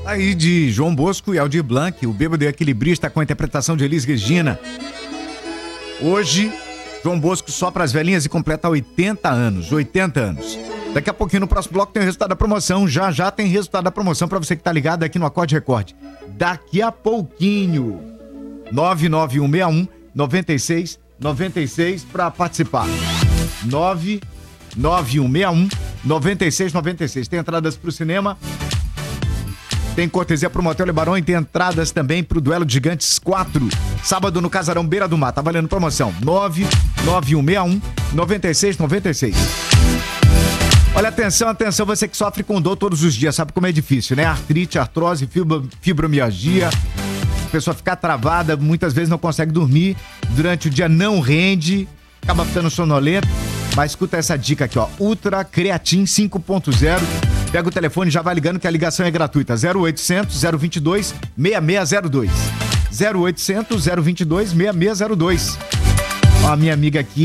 Aí de João Bosco e Aldir Blanc, o Bêbado e Equilibrista com a interpretação de Elis Regina. Hoje, João Bosco só para as velhinhas e completa 80 anos. Daqui a pouquinho no próximo bloco tem o resultado da promoção. Já tem resultado da promoção para você que tá ligado aqui no Acorde Record. Daqui a pouquinho. 99161 9696 para participar. 99161 9696. Tem entradas pro cinema. Tem cortesia pro Motel Lebarão e tem entradas também pro Duelo de Gigantes 4. Sábado no Casarão Beira do Mar. Tá valendo promoção. 99161 9696. Olha, atenção, você que sofre com dor todos os dias. Sabe como é difícil, né? Artrite, artrose, fibromialgia. A pessoa fica travada, muitas vezes não consegue dormir. Durante o dia não rende, acaba ficando sonolento. Mas escuta essa dica aqui, ó. Ultra Creatin 5.0. Pega o telefone e já vai ligando que a ligação é gratuita. 0800 022 6602. 0800 022 6602. Ó, a minha amiga aqui